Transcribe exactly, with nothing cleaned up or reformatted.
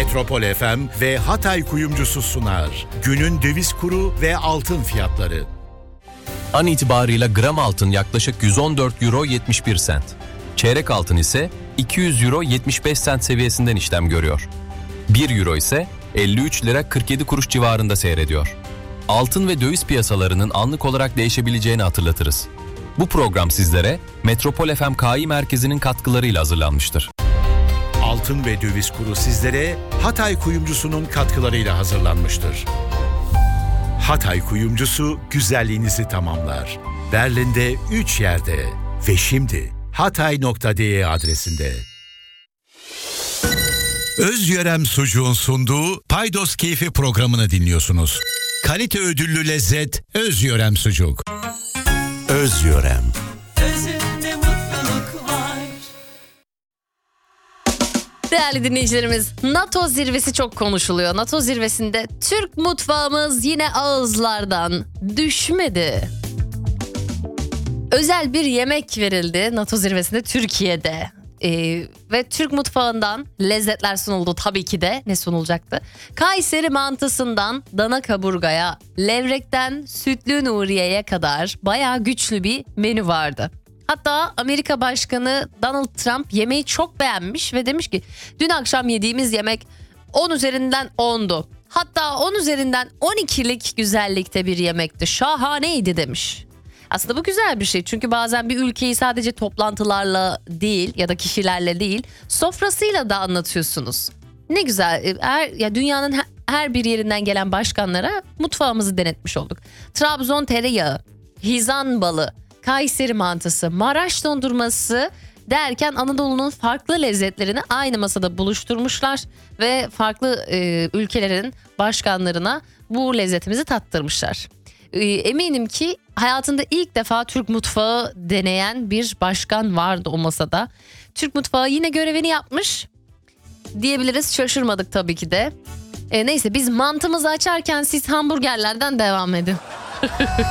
Metropol F M ve Hatay Kuyumcusu sunar. Günün döviz kuru ve altın fiyatları. An itibarıyla gram altın yaklaşık yüz on dört euro yetmiş bir sent. Çeyrek altın ise iki yüz euro yetmiş beş sent seviyesinden işlem görüyor. bir euro ise elli üç lira kırk yedi kuruş civarında seyrediyor. Altın ve döviz piyasalarının anlık olarak değişebileceğini hatırlatırız. Bu program sizlere Metropol F M K İ Merkezi'nin katkılarıyla hazırlanmıştır. Altın ve döviz kuru sizlere Hatay Kuyumcusu'nun katkılarıyla hazırlanmıştır. Hatay Kuyumcusu güzelliğinizi tamamlar. Berlin'de üç yerde ve şimdi hatay nokta de adresinde. Özyörem Sucuğun sunduğu Paydos Keyfi programını dinliyorsunuz. Kalite ödüllü lezzet Özyörem Sucuk. Özyörem. Özünde mutluluk var. Değerli dinleyicilerimiz, NATO zirvesi çok konuşuluyor. NATO zirvesinde Türk mutfağımız yine ağızlardan düşmedi. Özel bir yemek verildi NATO zirvesinde Türkiye'de. Ee, ve Türk mutfağından lezzetler sunuldu tabii ki de. Ne sunulacaktı? Kayseri mantısından dana kaburgaya, levrekten sütlü Nuriye'ye kadar bayağı güçlü bir menü vardı. Hatta Amerika Başkanı Donald Trump yemeği çok beğenmiş ve demiş ki dün akşam yediğimiz yemek on üzerinden ondu. Hatta on üzerinden on ikilik güzellikte bir yemekti. Şahaneydi demiş. Aslında bu güzel bir şey, çünkü bazen bir ülkeyi sadece toplantılarla değil ya da kişilerle değil, sofrasıyla da anlatıyorsunuz. Ne güzel, her, ya dünyanın her, her bir yerinden gelen başkanlara mutfağımızı denetmiş olduk. Trabzon tereyağı, Hizan balı, Kayseri mantısı, Maraş dondurması derken Anadolu'nun farklı lezzetlerini aynı masada buluşturmuşlar ve farklı e, ülkelerin başkanlarına bu lezzetimizi tattırmışlar. Eminim ki hayatında ilk defa Türk mutfağı deneyen bir başkan vardı o masada. Türk mutfağı yine görevini yapmış diyebiliriz, şaşırmadık tabii ki de. E, neyse biz mantımızı açarken siz hamburgerlerden devam edin.